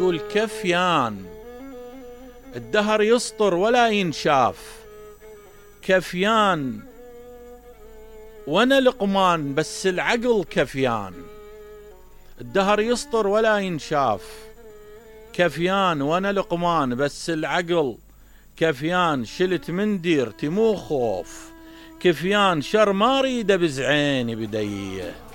يقول كفيان، الدهر يسطر ولا ينشاف، كفيان وانا لقمان بس العقل كفيان. الدهر يسطر ولا ينشاف، كفيان وانا لقمان بس العقل كفيان. شلت من ديرتي مو خوف، كفيان شر ما اريد ابز عيني بديه.